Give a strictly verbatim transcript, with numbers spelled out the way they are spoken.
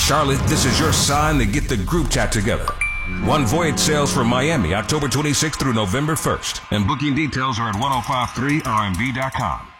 Charlotte, this is your sign to get the group chat together. One Voyage sails for Miami October twenty-sixth through November first. And booking details are at ten fifty-three R M V dot com.